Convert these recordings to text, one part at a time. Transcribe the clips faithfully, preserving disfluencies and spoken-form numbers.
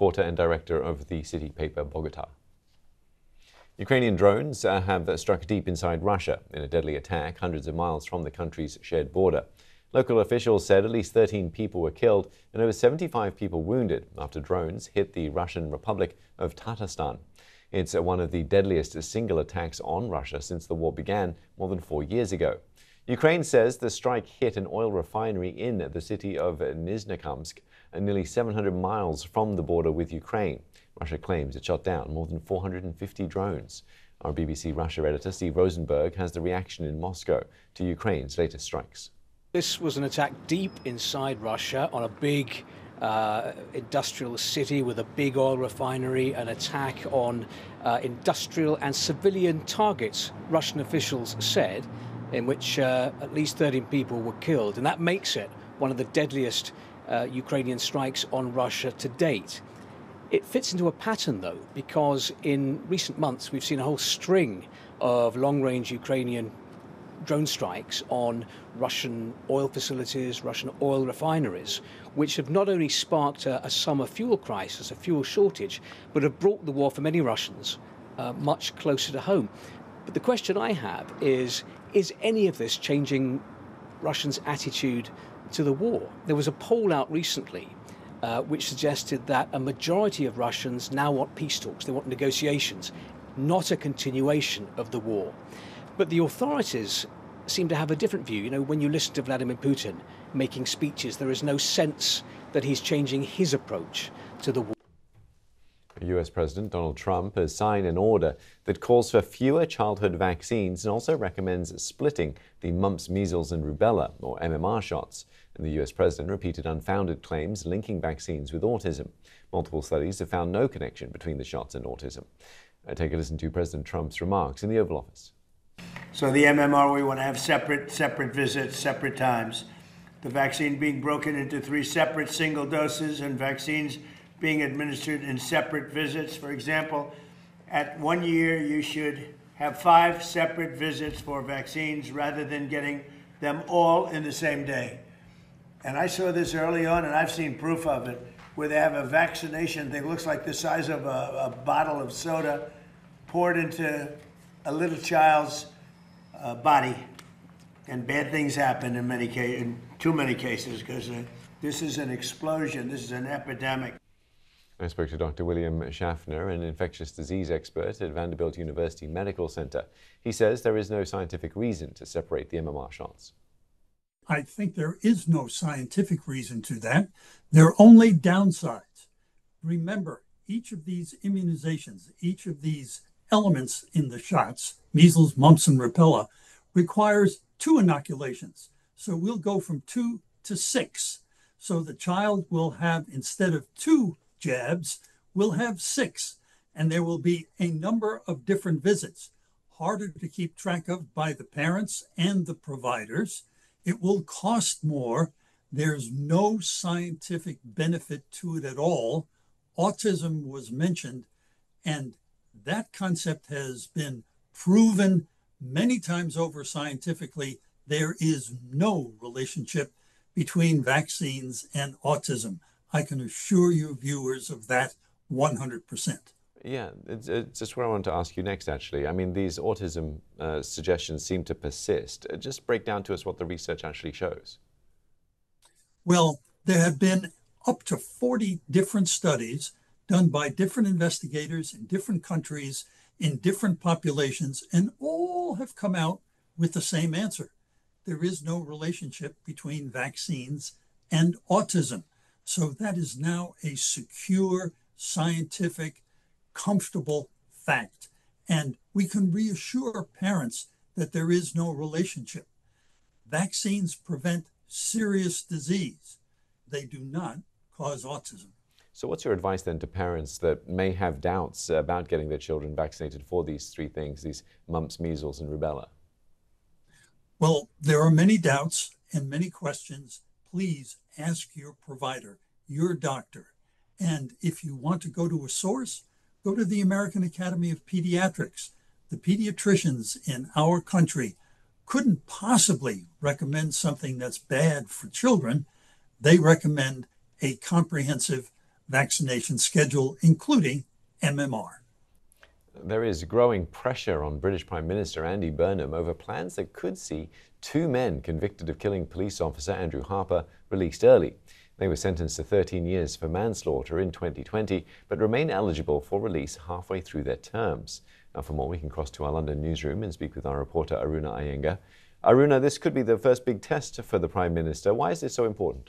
reporter and director of the city paper Bogota. Ukrainian drones uh, have struck deep inside Russia in a deadly attack hundreds of miles from the country's shared border. Local officials said at least thirteen people were killed and over seventy-five people wounded after drones hit the Russian Republic of Tatarstan. It's one of the deadliest single attacks on Russia since the war began more than four years ago. Ukraine says the strike hit an oil refinery in the city of Nizhnekamsk, nearly seven hundred miles from the border with Ukraine. Russia claims it shot down more than four hundred fifty drones. Our B B C Russia editor Steve Rosenberg has the reaction in Moscow to Ukraine's latest strikes. This was an attack deep inside Russia on a big uh, industrial city with a big oil refinery, an attack on uh, industrial and civilian targets, Russian officials said, in which uh, at least thirteen people were killed. And that makes it one of the deadliest uh, Ukrainian strikes on Russia to date. It fits into a pattern, though, because in recent months we've seen a whole string of long-range Ukrainian drone strikes on Russian oil facilities, Russian oil refineries, which have not only sparked a, a summer fuel crisis, a fuel shortage, but have brought the war for many Russians uh, much closer to home. But the question I have is, is any of this changing Russians' attitude to the war? There was a poll out recently uh, which suggested that a majority of Russians now want peace talks, they want negotiations, not a continuation of the war. But the authorities seem to have a different view. You know, when you listen to Vladimir Putin making speeches, there is no sense that he's changing his approach to the war. U S President Donald Trump has signed an order that calls for fewer childhood vaccines and also recommends splitting the mumps, measles and rubella, or M M R shots. And the U S president repeated unfounded claims linking vaccines with autism. Multiple studies have found no connection between the shots and autism. I take a listen to President Trump's remarks in the Oval Office. So the M M R, we want to have separate, separate visits, separate times. The vaccine being broken into three separate single doses and vaccines being administered in separate visits. For example, at one year, you should have five separate visits for vaccines rather than getting them all in the same day. And I saw this early on, and I've seen proof of it, where they have a vaccination thing, looks like the size of a, a bottle of soda poured into a little child's uh, body, and bad things happen in many cases, in too many cases, because uh, this is an explosion, this is an epidemic. I spoke to Doctor William Schaffner, an infectious disease expert at Vanderbilt University Medical Center. He says there is no scientific reason to separate the M M R shots. I think there is no scientific reason to that. There are only downsides. Remember, each of these immunizations, each of these elements in the shots, measles, mumps, and rubella, requires two inoculations. So we'll go from two to six. So the child will have, instead of two jabs, we'll have six. And there will be a number of different visits, harder to keep track of by the parents and the providers. It will cost more. There's no scientific benefit to it at all. Autism was mentioned, and that concept has been proven many times over scientifically. There is no relationship between vaccines and autism. I can assure you viewers of that one hundred percent. Yeah, it's, it's just what I wanted to ask you next, actually. I mean, these autism uh, suggestions seem to persist. Uh, just break down to us what the research actually shows. Well, there have been up to forty different studies done by different investigators in different countries, in different populations, and all have come out with the same answer. There is no relationship between vaccines and autism. So that is now a secure, scientific, comfortable fact. And we can reassure parents that there is no relationship. Vaccines prevent serious disease. They do not cause autism. So what's your advice then to parents that may have doubts about getting their children vaccinated for these three things, these mumps, measles, and rubella? Well, there are many doubts and many questions. Please ask your provider, your doctor. And if you want to go to a source, go to the American Academy of Pediatrics. The pediatricians in our country couldn't possibly recommend something that's bad for children. They recommend a comprehensive vaccination schedule, including M M R. There is growing pressure on British Prime Minister Andy Burnham over plans that could see two men convicted of killing police officer Andrew Harper released early. They were sentenced to thirteen years for manslaughter in twenty twenty, but remain eligible for release halfway through their terms. Now, for more, we can cross to our London newsroom and speak with our reporter Aruna Iyengar. Aruna, this could be the first big test for the Prime Minister. Why is this so important?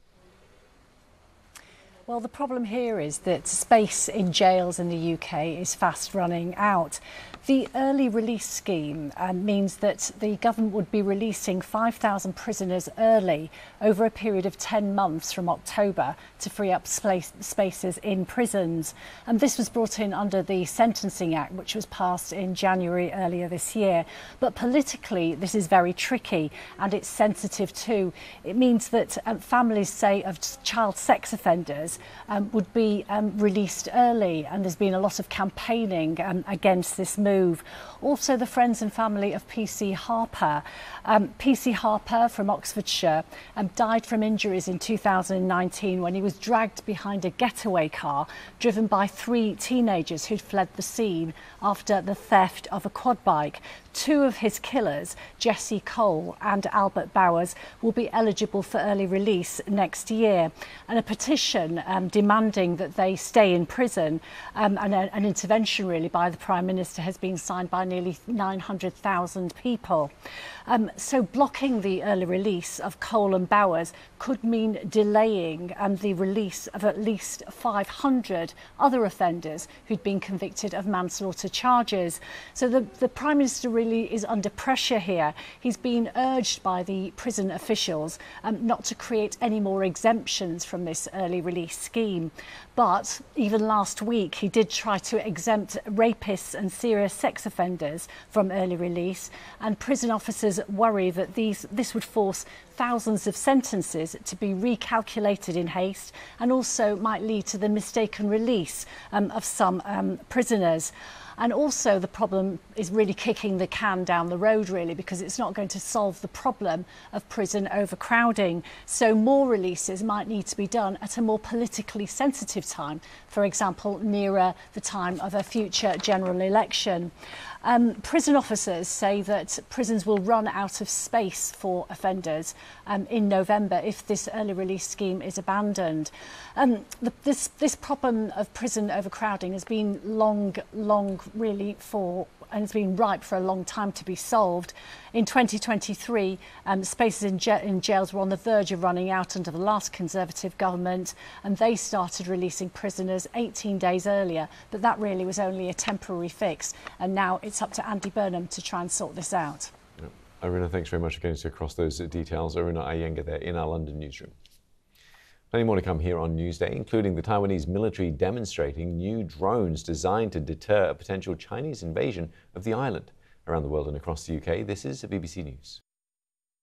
Well, the problem here is that space in jails in the U K is fast running out. The early release scheme um, means that the government would be releasing five thousand prisoners early over a period of ten months from October to free up space, spaces in prisons. And this was brought in under the Sentencing Act, which was passed in January earlier this year. But politically, this is very tricky and it's sensitive too. It means that um, families, say, of child sex offenders Um, would be um, released early, and there's been a lot of campaigning um, against this move. Also, the friends and family of P C Harper. Um, P C Harper from Oxfordshire um, died from injuries in two thousand nineteen when he was dragged behind a getaway car driven by three teenagers who'd fled the scene after the theft of a quad bike. Two of his killers, Jesse Cole and Albert Bowers, will be eligible for early release next year. And a petition um, demanding that they stay in prison um, and a, an intervention really by the Prime Minister has been signed by nearly nine hundred thousand people. Um, so blocking the early release of Cole and Bowers could mean delaying um, the release of at least five hundred other offenders who'd been convicted of manslaughter charges. So the, the Prime Minister really is under pressure here. He's been urged by the prison officials um, not to create any more exemptions from this early release scheme. But even last week, he did try to exempt rapists and serious sex offenders from early release. And prison officers worry that these, this would force thousands of sentences to be recalculated in haste and also might lead to the mistaken release um, of some um, prisoners. And also the problem is really kicking the can down the road, really, because it's not going to solve the problem of prison overcrowding. So more releases might need to be done at a more politically sensitive time, for example, nearer the time of a future general election. Um, prison officers say that prisons will run out of space for offenders um, in November if this early release scheme is abandoned. Um, the, this, this problem of prison overcrowding has been long, long really for, and it's been ripe for a long time to be solved. In twenty twenty-three, um, spaces in, in jails were on the verge of running out under the last Conservative government, and they started releasing prisoners eighteen days earlier. But that really was only a temporary fix, and now it's up to Andy Burnham to try and sort this out. Yep. Aruna, thanks very much for getting us across those details. Aruna Iyengar there in our London newsroom. Plenty more to come here on Newsday, including the Taiwanese military demonstrating new drones designed to deter a potential Chinese invasion of the island. Around the world and across the U K, this is B B C News.